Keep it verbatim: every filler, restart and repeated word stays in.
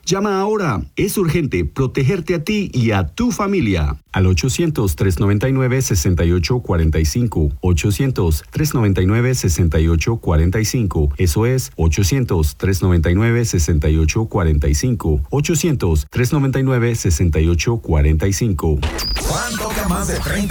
Llama ahora. Es urgente protegerte a ti y a tu familia. Al ochocientos, tres noventa y nueve, sesenta y ocho cuarenta y cinco. ochocientos, tres noventa y nueve, sesenta y ocho cuarenta y cinco. Eso es ochocientos, tres noventa y nueve, sesenta y ocho cuarenta y cinco. ochocientos, tres noventa y nueve, sesenta y ocho cuarenta y cinco. Juan toca más de treinta